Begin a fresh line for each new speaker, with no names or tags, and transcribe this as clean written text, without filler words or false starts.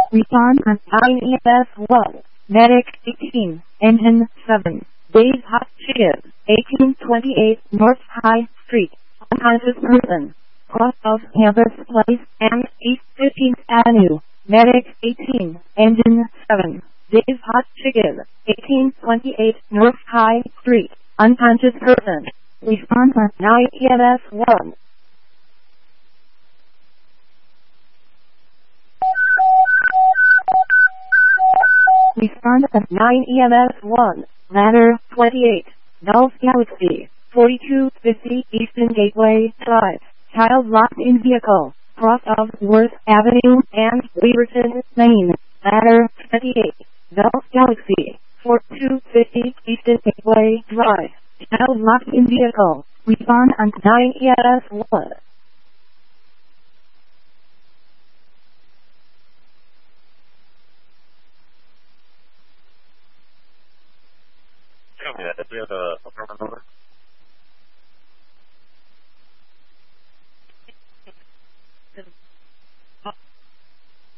Respond on 9ES1. Medic 18. Engine 7. Days Hot Chicken. 1828 North High Street. Unconscious person. Cross of Campus Place and East 15th Avenue. Medic 18. Engine 7. Days Hot Chicken. 1828 North High Street. Unconscious person. Respond on 9ES1. Respond at 9EMS1, ladder 28, Gulf Galaxy, 4250 Eastern Gateway Drive, child locked in vehicle, cross of Worth Avenue and Weaverton Lane, ladder 28, Gulf Galaxy, 4250 Eastern Gateway Drive, child locked in vehicle, respond on 9EMS1.
Tell me that. Do you have a apartment number?